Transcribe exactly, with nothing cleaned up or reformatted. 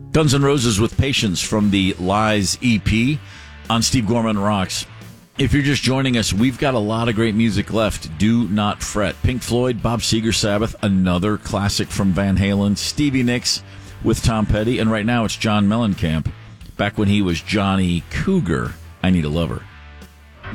Guns N' Roses with Patience from the Lies E P on Steve Gorman Rocks. If you're just joining us, we've got a lot of great music left. Do not fret. Pink Floyd, Bob Seger, Sabbath, another classic from Van Halen, Stevie Nicks with Tom Petty, and right now it's John Mellencamp, back when he was Johnny Cougar, I Need a Lover.